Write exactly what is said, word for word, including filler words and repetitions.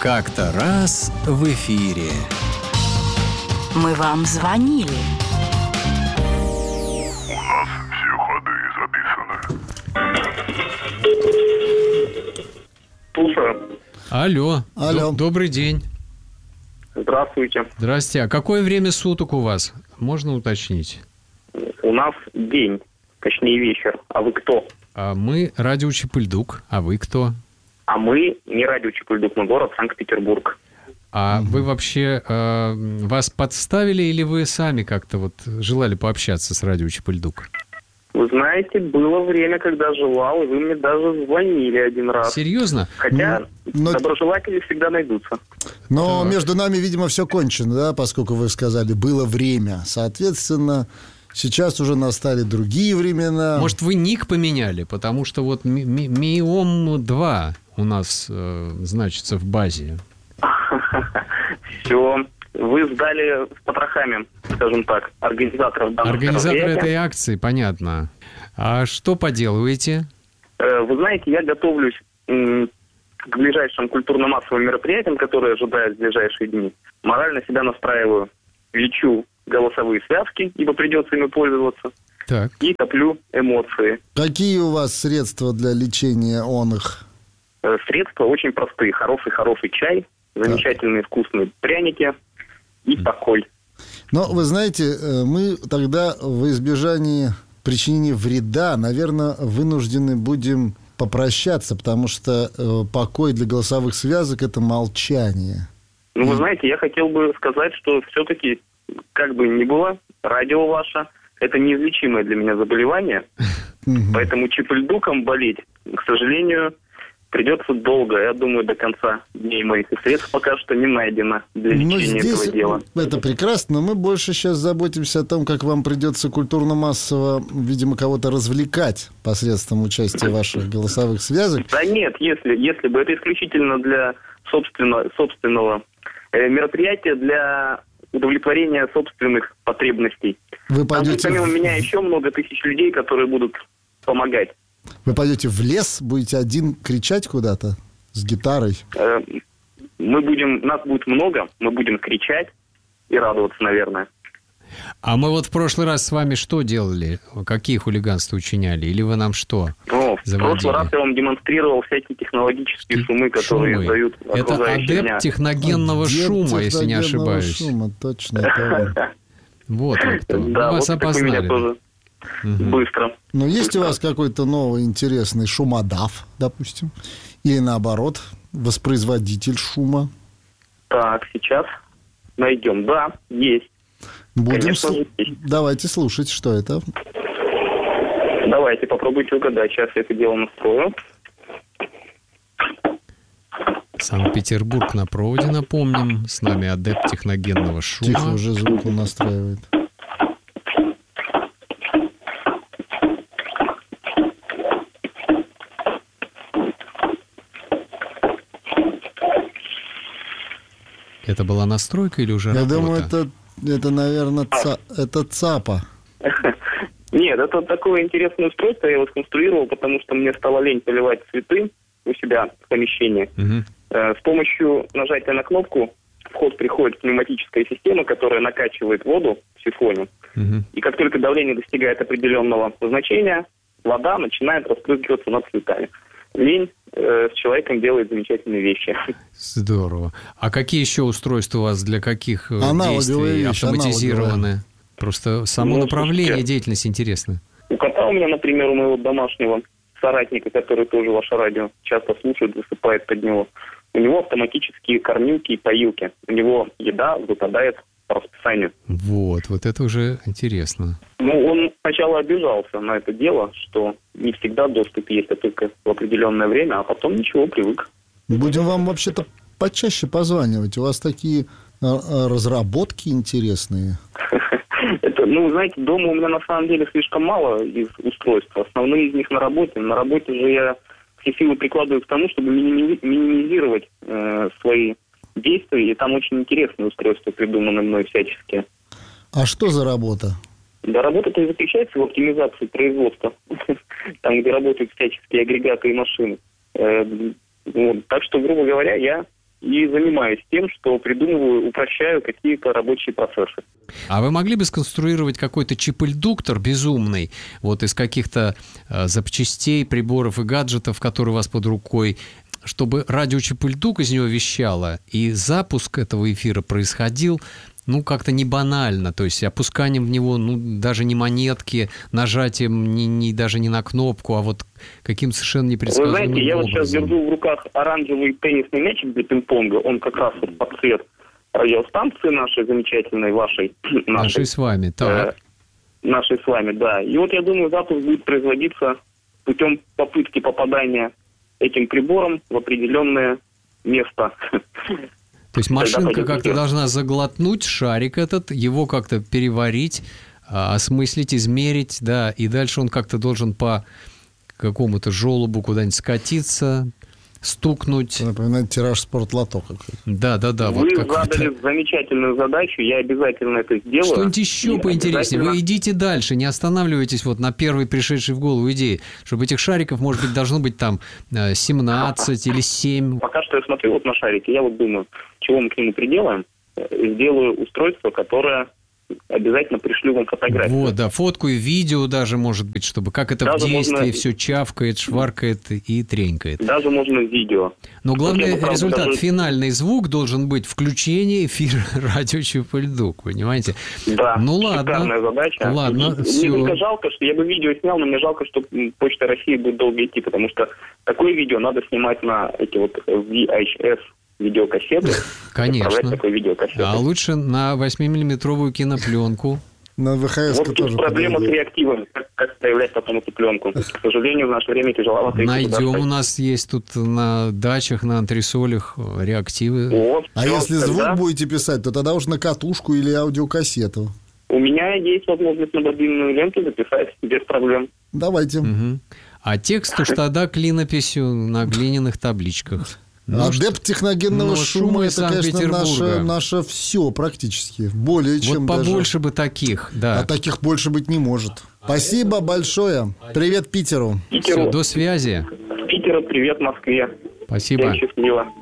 Как-то раз в эфире. Мы вам звонили. У нас все ходы записаны. Слушаю. Алло. Алло. Д- Добрый день. Здравствуйте. Здрасте. А какое время суток у вас? Можно уточнить? У нас день, точнее вечер. А вы кто? А мы радио Чапыльдук. А вы кто? А мы не радио Чапыльдук, мы город Санкт-Петербург. А вы вообще, э, вас подставили или вы сами как-то вот желали пообщаться с радио Чапыльдук? Вы знаете, было время, когда желал, и вы мне даже звонили один раз. Серьезно? Хотя Но- доброжелатели всегда найдутся. Но Так. между нами, видимо, все кончено, да, поскольку вы сказали, было время. Соответственно, сейчас уже настали другие времена. Может, вы ник поменяли? Потому что вот Ми- Ми- Миом два у нас э, значится в базе. Все. Вы сдали с потрохами, скажем так, организаторов данного Организатор мероприятия. этой акции, понятно. А что поделываете? Э, Вы знаете, я готовлюсь м, к ближайшим культурно-массовым мероприятиям, которые ожидают в ближайшие дни. Морально себя настраиваю, лечу голосовые связки, ибо придется ими пользоваться, Так. и коплю эмоции. Какие у вас средства для лечения он их? Э, Средства очень простые. Хороший-хороший чай, замечательные вкусные пряники и покой. Но, вы знаете, э, мы тогда во избежание причинения вреда, наверное, вынуждены будем попрощаться, потому что э, покой для голосовых связок – это молчание. Ну, вы знаете, я хотел бы сказать, что все-таки, как бы ни было, радио ваше – это неизлечимое для меня заболевание, Мгм. поэтому чапыльдуком болеть, к сожалению, придется долго, я думаю, до конца дней моих. И средств пока что не найдено для Ну, лечения здесь этого дела. это прекрасно, но мы больше сейчас заботимся о том, как вам придется культурно-массово, видимо, кого-то развлекать посредством участия ваших голосовых связок. Да нет, если, если бы это исключительно для собственно, собственного э, мероприятия, для удовлетворения собственных потребностей. Вы Там, пойдете, помимо в- меня еще много тысяч людей, которые будут помогать. вы пойдете в лес, будете один кричать куда-то с гитарой. Э, Мы будем, нас будет много, мы будем кричать и радоваться, наверное. А мы вот в прошлый раз с вами что делали? Какие хулиганства учиняли? Или вы нам что? Ну, в Заводили. прошлый раз я вам демонстрировал всякие технологические шумы, которые Шумы. издают Это окружающие адепт меня. техногенного Адепт шума, если не техногенного ошибаюсь. шума, точно. это он. Вот вы кто. Мы Да, вас вот как вы меня опознали. тоже Мгм. быстро. Но есть у вас какой-то новый интересный шумодав, допустим? Или наоборот, воспроизводитель шума? Так, сейчас найдем. Да, есть. Будем Конечно сл- же, есть. Давайте слушать, что это. Давайте попробуйте угадать. Сейчас я это дело настрою. Санкт-Петербург на проводе, напомним. С нами адепт техногенного шума. Тихо, уже звук он настраивает. Это была настройка или уже Я работа? думаю, это, это наверное, ца- это ЦАПа. Нет, это такое интересное устройство я его сконструировал, потому что мне стало лень поливать цветы у себя в помещении. Мгм. Э, С помощью нажатия на кнопку в ход приходит пневматическая система, которая накачивает воду в сифоне. Мгм. И как только давление достигает определенного значения, вода начинает распрыскиваться над цветами. Лень э, с человеком делает замечательные вещи. Здорово. А какие еще устройства у вас для каких э, Аналоговые действий вещи, автоматизированы? Просто само Ну, направление слушайте. деятельности интересно. У кота у меня, например, у моего домашнего соратника, который тоже ваше радио часто слушает, засыпает под него, у него автоматические кормилки и поилки. У него еда выпадает по расписанию. Вот, вот это уже интересно. Ну, он сначала обижался на это дело, что не всегда доступ есть, а только в определенное время, а потом ничего, привык. Будем вам вообще-то почаще позванивать. У вас такие э, э, разработки интересные. Это, ну, знаете, дома у меня на самом деле слишком мало из устройств. Основные из них на работе. На работе же я все силы прикладываю к тому, чтобы миними- минимизировать э, свои действия. И там очень интересные устройства придуманы мной всячески. А что за работа? Да, работа-то и заключается в оптимизации производства. Там, где работают всяческие агрегаты и машины. Э, вот. Так что, грубо говоря, я и занимаюсь тем, что придумываю, упрощаю какие-то рабочие процессы. А вы могли бы сконструировать какой-то чип-редуктор безумный, вот из каких-то э, запчастей, приборов и гаджетов, которые у вас под рукой, чтобы радиочип-редук из него вещало, и запуск этого эфира происходил, ну, как-то не банально, то есть опусканием в него, ну, даже не монетки, нажатием не, не, даже не на кнопку, а вот каким совершенно непредсказуемым образом. Вы знаете, я вот сейчас держу в руках оранжевый теннисный мячик для пинг-понга, он как раз вот под цвет радиостанции нашей замечательной, вашей. Нашей, нашей с вами, так. Э, нашей с вами, да. И вот я думаю, запуск будет производиться путем попытки попадания этим прибором в определенное место. То есть машинка как-то должна заглотнуть шарик этот, его как-то переварить, осмыслить, измерить, да, и дальше он как-то должен по какому-то желобу куда-нибудь скатиться, стукнуть. Напоминает тираж спортлото какой-то. Да, да, да. Вы вот задали замечательную задачу, я обязательно это сделаю. Что-нибудь еще поинтереснее. Обязательно... Вы идите дальше, не останавливайтесь вот на первой пришедшей в голову идее, чтобы этих шариков, может быть, должно быть там семнадцать или семь. Пока что я смотрю вот на шарики, я вот думаю, чего мы к нему приделаем. Сделаю устройство, которое... Обязательно пришлю вам фотографию. Вот, да, фотку и видео даже, может быть, чтобы как это даже в действии можно... все чавкает, шваркает и тренькает. Даже можно видео. Но главный вот результат, даже... финальный звук должен быть включение эфира радио Чип-и-Редук, понимаете? Да, ну ладно. Шикарная задача. Ладно, мне все. только жалко, что я бы видео снял, но мне жалко, что Почта России будет долго идти, потому что такое видео надо снимать на эти вот ви эйч эс видеокассеты. Конечно. Такой видеокассеты. А лучше на восьмимиллиметровую кинопленку. На вэ ха эс вот тут проблема подойдет. С реактивом. Как, как проявлять потом эту пленку? К сожалению, в наше время тяжеловато. Найдем, у нас есть тут на дачах, на антресолях реактивы. Вот, а все, если тогда... звук будете писать, то тогда уже на катушку или аудиокассету. У меня есть возможность на мобильную ленту записать без проблем. Давайте. Угу. А текст уж тогда клинописью на глиняных табличках. Ну, адепт техногенного ну, шума, это, конечно, наше, наше все практически. Более вот чем побольше даже... бы таких, да. А таких больше быть не может. Спасибо большое. Привет Питеру. Питеру. Все, до связи. Питеру привет Москве. Спасибо. Всем счастливо.